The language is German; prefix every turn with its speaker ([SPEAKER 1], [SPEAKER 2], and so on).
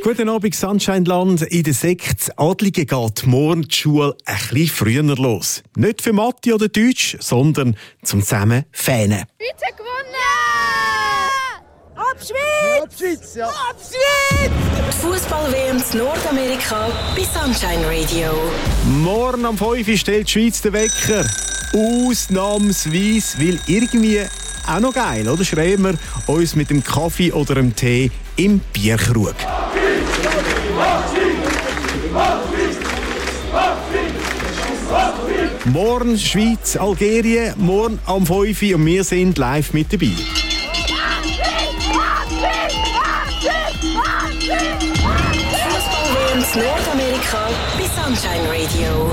[SPEAKER 1] Guten Abend, Sunshineland. In der Sekte Adlige geht morgen die Schule ein bisschen früher los. Nicht für Mathe oder Deutsch, sondern zum zusammen Fähnen.
[SPEAKER 2] Schweiz hat gewonnen! Abschwitz!
[SPEAKER 3] Ja.
[SPEAKER 2] Abschwitz!
[SPEAKER 4] Die Fußball-WM in Nordamerika bei Sunshine Radio.
[SPEAKER 1] Morgen am 5 Uhr stellt die Schweiz den Wecker. Ausnahmsweise, weil irgendwie auch noch geil, oder? Schreiben wir uns mit dem Kaffee oder dem Tee im Bierkrug. Morgen Schweiz, Algerien, morgen am 5 Uhr und wir sind live mit dabei.
[SPEAKER 4] Fußball-WM in Nordamerika bei Sunshine Radio.